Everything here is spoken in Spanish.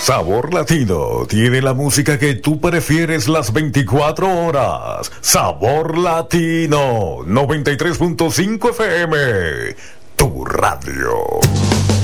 Sabor Latino tiene la música que tú prefieres las 24 horas. Sabor Latino 93.5 FM, tu radio.